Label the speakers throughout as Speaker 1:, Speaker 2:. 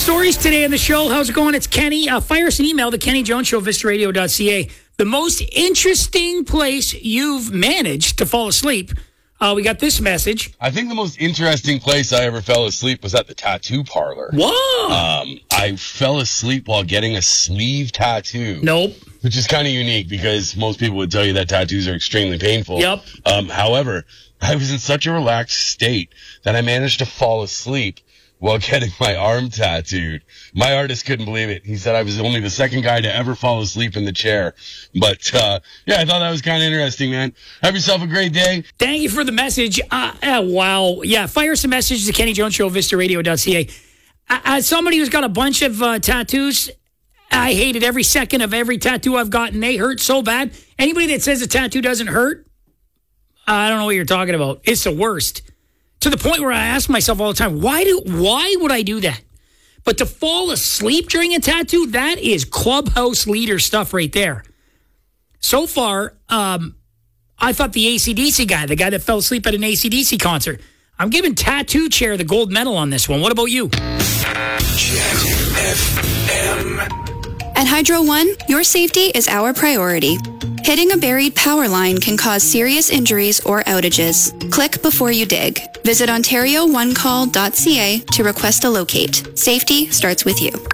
Speaker 1: stories today on the show. How's it going? It's Kenny. Fire us an email to KennyJonesShow, VistaRadio.ca. The most interesting place you've managed to fall asleep. We got this message.
Speaker 2: I think the most interesting place I ever fell asleep was at the tattoo parlor.
Speaker 1: Whoa!
Speaker 2: I fell asleep while getting a sleeve tattoo.
Speaker 1: Nope.
Speaker 2: Which is kind of unique because most people would tell you that tattoos are extremely painful.
Speaker 1: Yep.
Speaker 2: However, I was in such a relaxed state that I managed to fall asleep while getting my arm tattooed. My artist couldn't believe it. He said I was only the second guy to ever fall asleep in the chair. But, yeah, I thought that was kind of interesting, man. Have yourself a great day.
Speaker 1: Thank you for the message. Wow. Yeah, fire some messages to KennyJonesShow, VistaRadio.ca. As somebody who's got a bunch of tattoos, I hated every second of every tattoo I've gotten. They hurt so bad. Anybody that says a tattoo doesn't hurt, I don't know what you're talking about. It's the worst. To the point where I ask myself all the time, why would I do that? But to fall asleep during a tattoo, that is clubhouse leader stuff right there. So far, I thought the AC/DC guy, the guy that fell asleep at an AC/DC concert, I'm giving Tattoo Chair the gold medal on this one. What about you?
Speaker 3: Jet FM.
Speaker 4: At Hydro One, your safety is our priority. Hitting a buried power line can cause serious injuries or outages. Click before you dig. Visit OntarioOneCall.ca to request a locate. Safety starts with you.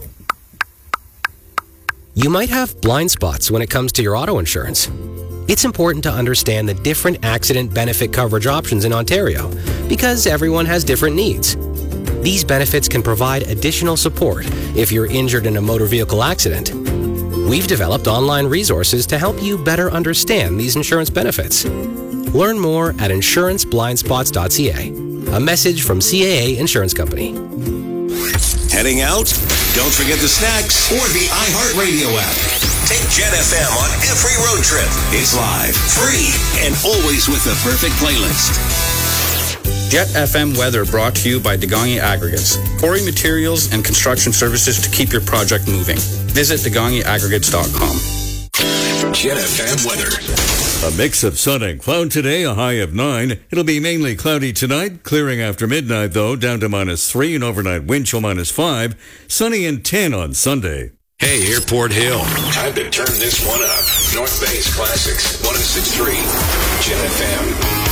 Speaker 5: You might have blind spots when it comes to your auto insurance. It's important to understand the different accident benefit coverage options in Ontario because everyone has different needs. These benefits can provide additional support if you're injured in a motor vehicle accident. We've developed online resources to help you better understand these insurance benefits. Learn more at insuranceblindspots.ca. A message from CAA Insurance Company.
Speaker 3: Heading out? Don't forget the snacks or the iHeartRadio app. Take Jet FM on every road trip. It's live, free, and always with the perfect playlist.
Speaker 6: Jet FM weather brought to you by Degongi Aggregates. Quarry materials and construction services to keep your project moving. Visit DegongiAggregates.com.
Speaker 3: Jet FM weather.
Speaker 7: A mix of sun and cloud today, a high of 9. It'll be mainly cloudy tonight, clearing after midnight though, down to -3 and overnight wind chill -5. Sunny and 10 on Sunday.
Speaker 3: Hey, Airport Hill. Time to turn this one up. North Bay's Classics, 106.3. Jet FM.